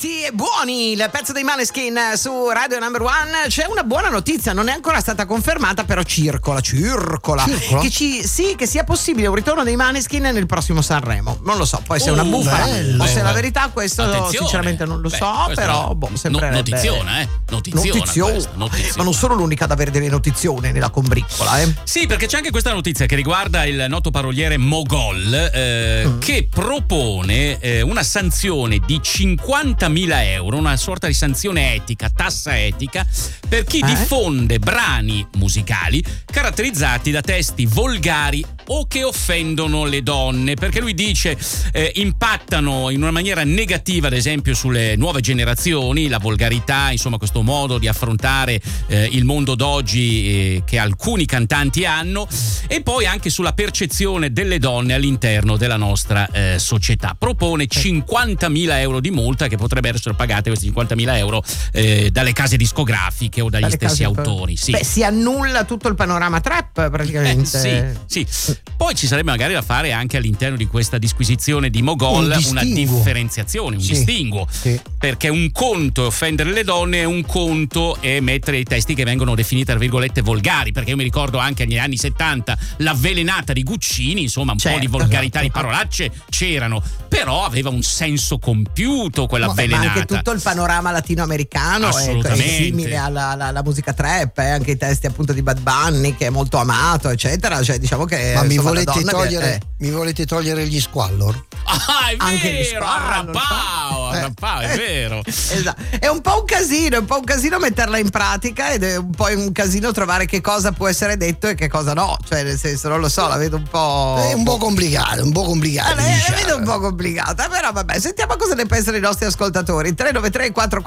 Stretti e buoni, il pezzo dei Maneskin su Radio Number One. C'è una buona notizia, non è ancora stata confermata, però circola che che sia possibile un ritorno dei Maneskin nel prossimo Sanremo. Non lo so, poi se è una bufala o se è la verità, questo attenzione. Sinceramente non lo so, però sembrerebbe notiziona. Ma non sono l'unica ad avere delle notizione nella combriccola, Sì, perché c'è anche questa notizia che riguarda il noto paroliere Mogol, che propone una sanzione di 50.000 euro, una sorta di sanzione etica, tassa etica, per chi diffonde brani musicali caratterizzati da testi volgari o che offendono le donne, perché lui dice impattano in una maniera negativa, ad esempio, sulle nuove generazioni, la volgarità, insomma questo modo di affrontare il mondo d'oggi che alcuni cantanti hanno, e poi anche sulla percezione delle donne all'interno della nostra società. Propone 50.000 euro di multa, che potrebbero essere pagate, questi 50.000 euro, dalle case discografiche o dagli stessi autori. Sì. Beh, si annulla tutto il panorama trap praticamente. Sì. Poi ci sarebbe magari da fare anche all'interno di questa disquisizione di Mogol una differenziazione, un distinguo. Sì. Perché un conto è offendere le donne e un conto è mettere i testi che vengono definiti tra virgolette volgari, perché io mi ricordo anche negli anni 70 l'avvelenata di Guccini, insomma un po' di volgarità, di parolacce c'erano, però aveva un senso compiuto quell'avvelenata. Ma anche tutto il panorama latinoamericano è simile alla musica trap, anche i testi appunto di Bad Bunny, che è molto amato, eccetera, cioè diciamo che mi volete togliere gli Squallor? È vero, Arrapao, è vero. Esatto. È un po' un casino metterla in pratica, ed è un po' un casino trovare che cosa può essere detto e che cosa no, cioè nel senso non lo so, la vedo un po'... È un po' complicata. La vedo un po' complicata, però vabbè, sentiamo cosa ne pensano i nostri ascoltatori. 393